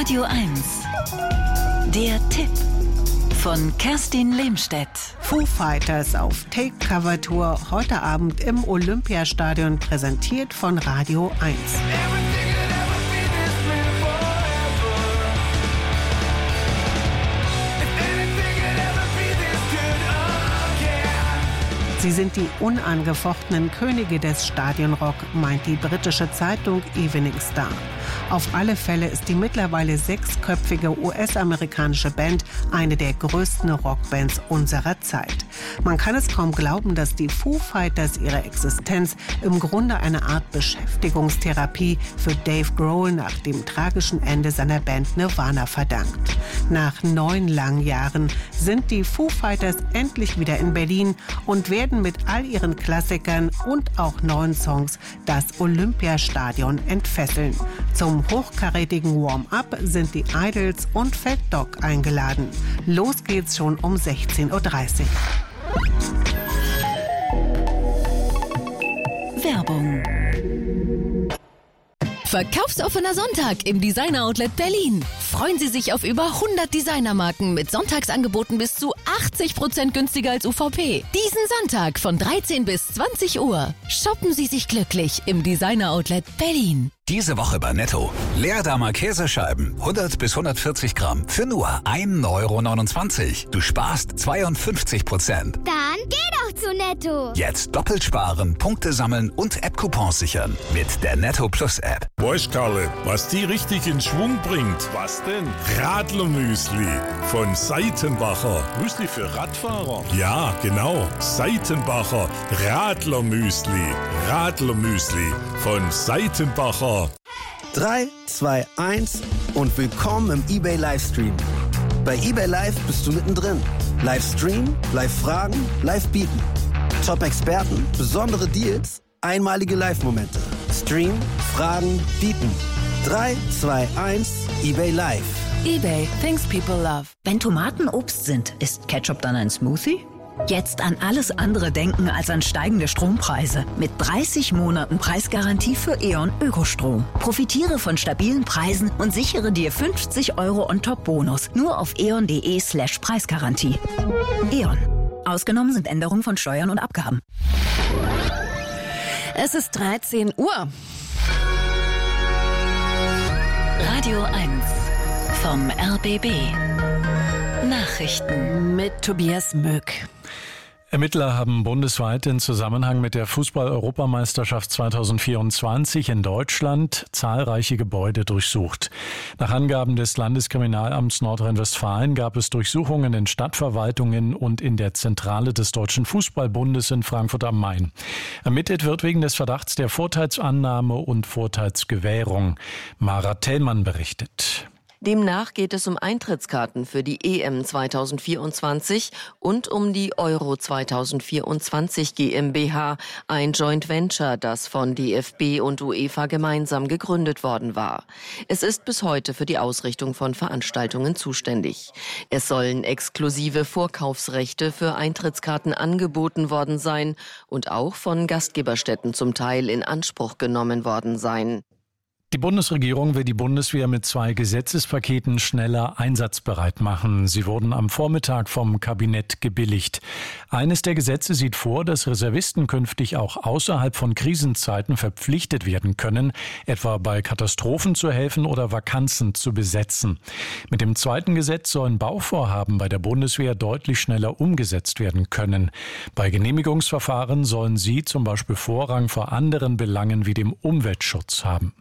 Radio 1. Der Tipp von Kerstin Lehmstedt. Foo Fighters auf Take-Cover-Tour heute Abend im Olympiastadion, präsentiert von Radio 1. Sie sind die unangefochtenen Könige des Stadionrock, meint die britische Zeitung Evening Star. Auf alle Fälle ist die mittlerweile 6-köpfige US-amerikanische Band eine der größten Rockbands unserer Zeit. Man kann es kaum glauben, dass die Foo Fighters ihre Existenz im Grunde eine Art Beschäftigungstherapie für Dave Grohl nach dem tragischen Ende seiner Band Nirvana verdankt. Nach 9 langen Jahren sind die Foo Fighters endlich wieder in Berlin und werden mit all ihren Klassikern und auch neuen Songs das Olympiastadion entfesseln. Zum hochkarätigen Warm-up sind die Idols und Fat Dog eingeladen. Los geht's schon um 16:30 Uhr. Werbung. Verkaufsoffener Sonntag im Designer Outlet Berlin. Freuen Sie sich auf über 100 Designermarken mit Sonntagsangeboten bis zu 80% günstiger als UVP. Diesen Sonntag von 13 bis 20 Uhr. Shoppen Sie sich glücklich im Designer Outlet Berlin. Diese Woche bei Netto. Leerdammer Käsescheiben, 100 bis 140 Gramm, für nur 1,29 €. Du sparst 52%. Dann geh doch zu Netto. Jetzt doppelt sparen, Punkte sammeln und App-Coupons sichern mit der Netto Plus App. Weißt Karle, was die richtig in Schwung bringt? Was denn? Radlermüsli von Seitenbacher. Müsli für Radfahrer? Ja, genau. Seitenbacher Radlermüsli. Radlermüsli von Seitenbacher. 3, 2, 1 und willkommen im eBay Livestream. Bei eBay Live bist du mittendrin. Livestream, Live-Fragen, Live-Bieten. Top-Experten, besondere Deals, einmalige Live-Momente. Stream, Fragen, Bieten. 3, 2, 1, eBay Live. eBay, things people love. Wenn Tomaten Obst sind, ist Ketchup dann ein Smoothie? Jetzt an alles andere denken als an steigende Strompreise. Mit 30 Monaten Preisgarantie für E.ON Ökostrom. Profitiere von stabilen Preisen und sichere dir 50 € on-top-Bonus. Nur auf eon.de/Preisgarantie. E.ON. Ausgenommen sind Änderungen von Steuern und Abgaben. Es ist 13 Uhr. Radio 1 vom RBB. Nachrichten Mit Tobias Möck. Ermittler haben bundesweit in Zusammenhang mit der Fußball-Europameisterschaft 2024 in Deutschland zahlreiche Gebäude durchsucht. Nach Angaben des Landeskriminalamts Nordrhein-Westfalen gab es Durchsuchungen in Stadtverwaltungen und in der Zentrale des Deutschen Fußballbundes in Frankfurt am Main. Ermittelt wird wegen des Verdachts der Vorteilsannahme und Vorteilsgewährung. Mara Tellmann berichtet. Demnach geht es um Eintrittskarten für die EM 2024 und um die Euro 2024 GmbH, ein Joint Venture, das von DFB und UEFA gemeinsam gegründet worden war. Es ist bis heute für die Ausrichtung von Veranstaltungen zuständig. Es sollen exklusive Vorkaufsrechte für Eintrittskarten angeboten worden sein und auch von Gastgeberstätten zum Teil in Anspruch genommen worden sein. Die Bundesregierung will die Bundeswehr mit 2 Gesetzespaketen schneller einsatzbereit machen. Sie wurden am Vormittag vom Kabinett gebilligt. Eines der Gesetze sieht vor, dass Reservisten künftig auch außerhalb von Krisenzeiten verpflichtet werden können, etwa bei Katastrophen zu helfen oder Vakanzen zu besetzen. Mit dem zweiten Gesetz sollen Bauvorhaben bei der Bundeswehr deutlich schneller umgesetzt werden können. Bei Genehmigungsverfahren sollen sie zum Beispiel Vorrang vor anderen Belangen wie dem Umweltschutz haben.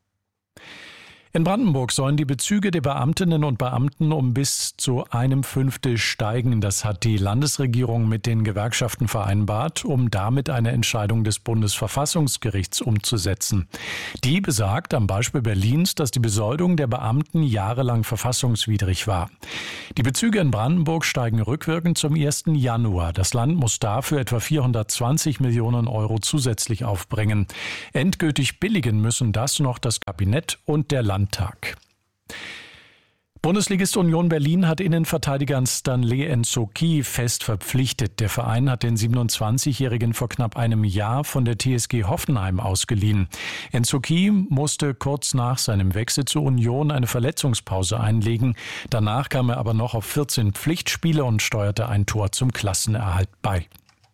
In Brandenburg sollen die Bezüge der Beamtinnen und Beamten um bis zu 1/5 steigen. Das hat die Landesregierung mit den Gewerkschaften vereinbart, um damit eine Entscheidung des Bundesverfassungsgerichts umzusetzen. Die besagt am Beispiel Berlins, dass die Besoldung der Beamten jahrelang verfassungswidrig war. Die Bezüge in Brandenburg steigen rückwirkend zum 1. Januar. Das Land muss dafür etwa 420 Millionen € zusätzlich aufbringen. Endgültig billigen müssen das noch das Kabinett und der Landtag. Bundesligist Union Berlin hat Innenverteidiger Stanley Nsoki fest verpflichtet. Der Verein hat den 27-Jährigen vor knapp einem Jahr von der TSG Hoffenheim ausgeliehen. Nsoki musste kurz nach seinem Wechsel zur Union eine Verletzungspause einlegen. Danach kam er aber noch auf 14 Pflichtspiele und steuerte ein Tor zum Klassenerhalt bei.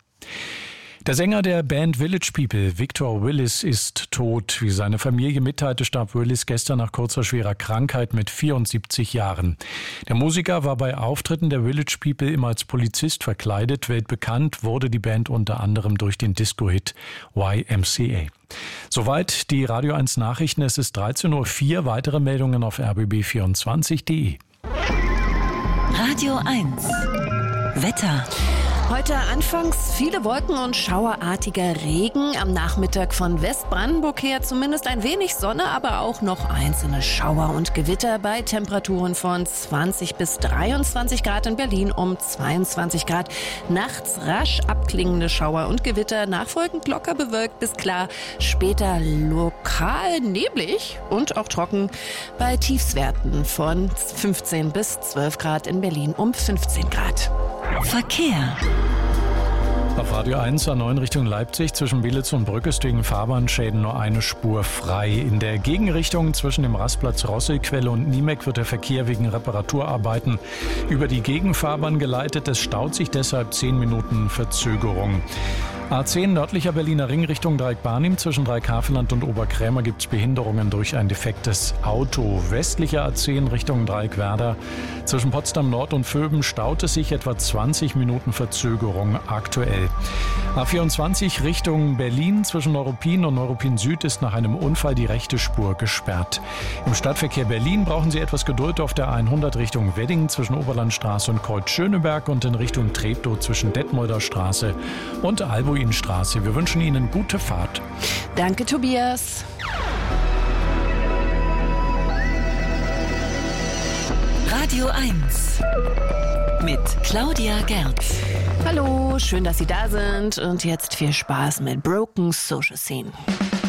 Der Sänger der Band Village People, Victor Willis, ist tot. Wie seine Familie mitteilte, starb Willis gestern nach kurzer schwerer Krankheit mit 74 Jahren. Der Musiker war bei Auftritten der Village People immer als Polizist verkleidet. Weltbekannt wurde die Band unter anderem durch den Disco-Hit YMCA. Soweit die Radio 1 Nachrichten. Es ist 13.04 Uhr. Weitere Meldungen auf rbb24.de. Radio 1 Wetter. Heute anfangs viele Wolken und schauerartiger Regen. Am Nachmittag von Westbrandenburg her zumindest ein wenig Sonne, aber auch noch einzelne Schauer und Gewitter bei Temperaturen von 20 bis 23 Grad in Berlin, um 22 Grad. Nachts rasch abklingende Schauer und Gewitter, nachfolgend locker bewölkt bis klar, später lokal neblig und auch trocken bei Tiefstwerten von 15 bis 12 Grad in Berlin, um 15 Grad. Verkehr. Auf Radio 1 A9 Richtung Leipzig zwischen Belitz und Brück ist wegen Fahrbahnschäden nur eine Spur frei. In der Gegenrichtung zwischen dem Rastplatz Rosselquelle und Niemek wird der Verkehr wegen Reparaturarbeiten über die Gegenfahrbahn geleitet. Es staut sich deshalb 10 Minuten Verzögerung. A10 nördlicher Berliner Ring Richtung Dreieck-Barnim. Zwischen Dreieck-Havelland und Oberkrämer gibt es Behinderungen durch ein defektes Auto. Westlicher A10 Richtung Dreieck-Werder. Zwischen Potsdam Nord und Vöben staut es sich etwa 20 Minuten Verzögerung aktuell. A24 Richtung Berlin. Zwischen Neuruppin und Neuruppin Süd ist nach einem Unfall die rechte Spur gesperrt. Im Stadtverkehr Berlin brauchen Sie etwas Geduld auf der 100 Richtung Wedding zwischen Oberlandstraße und Kreuz-Schöneberg und in Richtung Treptow zwischen Detmolder Straße und Albuinstraße. Wir wünschen Ihnen gute Fahrt. Danke, Tobias. Radio 1 mit Claudia Gerz. Hallo, schön, dass Sie da sind und jetzt viel Spaß mit Broken Social Scene.